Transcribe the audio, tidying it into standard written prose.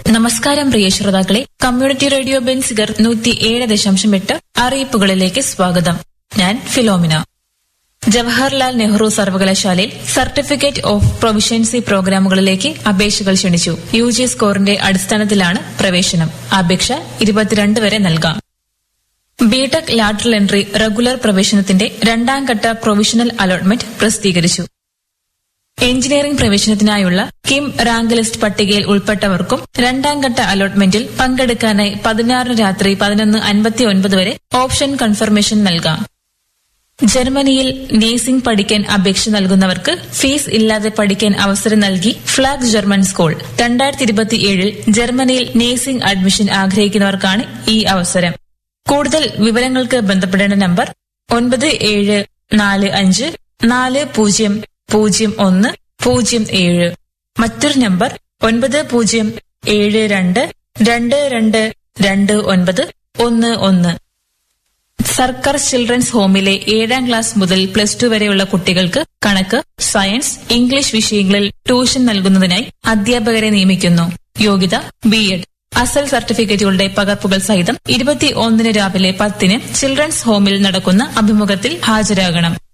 നമസ്കാരം പ്രിയ ശ്രോതാക്കളെ, community radio Benziger 107.8 അറിയിപ്പുകളിലേക്ക് സ്വാഗതം. ഞാൻ ഫിലോമിന. ജവഹർലാൽ നെഹ്റു സർവകലാശാലയിൽ സർട്ടിഫിക്കറ്റ് ഓഫ് പ്രൊവിഷ്യൻസി പ്രോഗ്രാമുകളിലേക്ക് അപേക്ഷകൾ ക്ഷണിച്ചു. UG സ്കോറിന്റെ അടിസ്ഥാനത്തിലാണ് പ്രവേശനം. അപേക്ഷ 22 വരെ നൽകാം. ബിടെക് ലാറ്ററൽ എൻട്രി റെഗുലർ പ്രവേശനത്തിന്റെ രണ്ടാം ഘട്ട പ്രൊവിഷണൽ അലോട്ട്മെന്റ് പ്രസിദ്ധീകരിച്ചു. എഞ്ചിനീയറിംഗ് പ്രവേശനത്തിനായുള്ള കിം റാങ്ക് ലിസ്റ്റ് പട്ടികയിൽ ഉൾപ്പെട്ടവർക്കും രണ്ടാം ഘട്ട അലോട്ട്മെന്റിൽ പങ്കെടുക്കാനായി 16 രാത്രി 11:59 വരെ ഓപ്ഷൻ കൺഫർമേഷൻ നൽകാം. ജർമ്മനിയിൽ നേഴ്സിംഗ് പഠിക്കാൻ അപേക്ഷ നൽകുന്നവർക്ക് ഫീസ് ഇല്ലാതെ പഠിക്കാൻ അവസരം നൽകി ഫ്ലാഗ് ജർമ്മൻ സ്കൂൾ. 2027 ജർമ്മനിയിൽ നേഴ്സിംഗ് അഡ്മിഷൻ ആഗ്രഹിക്കുന്നവർക്കാണ് ഈ അവസരം. കൂടുതൽ വിവരങ്ങൾക്ക് ബന്ധപ്പെടേണ്ട നമ്പർ 9740400107. മറ്റൊരു നമ്പർ 9072222911. സർക്കാർ ചിൽഡ്രൻസ് ഹോമിലെ 7ാം ക്ലാസ് മുതൽ +2 വരെയുള്ള കുട്ടികൾക്ക് കണക്ക്, സയൻസ്, ഇംഗ്ലീഷ് വിഷയങ്ങളിൽ ട്യൂഷൻ നൽകുന്നതിനായി അധ്യാപകരെ നിയമിക്കുന്നു. യോഗ്യത B.Ed. അസൽ സർട്ടിഫിക്കറ്റുകളുടെ പകർപ്പുകൾ സഹിതം 21 രാവിലെ 10 ചിൽഡ്രൻസ് ഹോമിൽ നടക്കുന്ന അഭിമുഖത്തിൽ ഹാജരാകണം.